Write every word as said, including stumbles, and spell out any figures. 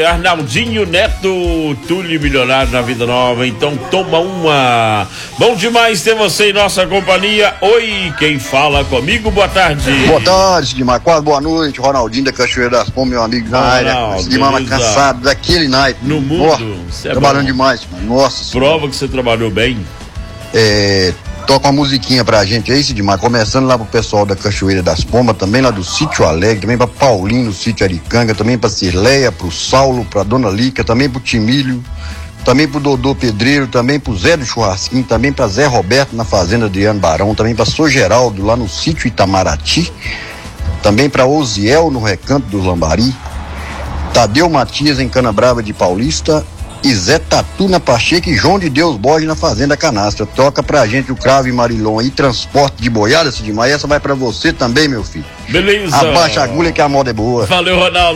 Arnaldinho Neto, Túlio Milionário na Vida Nova. Então toma uma. Bom demais ter você em nossa companhia. Oi, quem fala comigo? Boa tarde. Boa tarde, Dimar. Quase boa noite. Ronaldinho da Cachoeira das Pombas, meu amigo na área. Esse Dimar cansado daquele naipe. No mundo. Oh, é trabalhando bom. Demais, mano. Nossa. Prova senhora. Que você trabalhou bem. É. Toca uma musiquinha pra gente aí, Sidmar, começando lá pro pessoal da Cachoeira das Pombas, também lá do Sítio Alegre, também pra Paulinho, no Sítio Aricanga, também pra Cirleia, pro Saulo, pra Dona Lica, também pro Timílio, também pro Dodô Pedreiro, também pro Zé do Churrasquinho, também pra Zé Roberto na Fazenda Adriano Barão, também pra Sô Geraldo lá no Sítio Itamaraty, também pra Osiel no Recanto dos Lambari, Tadeu Matias em Canabrava de Paulista, e Zé Tatu na Pacheca e João de Deus Borges na Fazenda Canastra. Toca pra gente o Cravo e Marilon aí, transporte de boiada, Sidmar, essa vai pra você também, meu filho. Beleza. Abaixa a agulha que a moda é boa. Valeu, Ronaldo.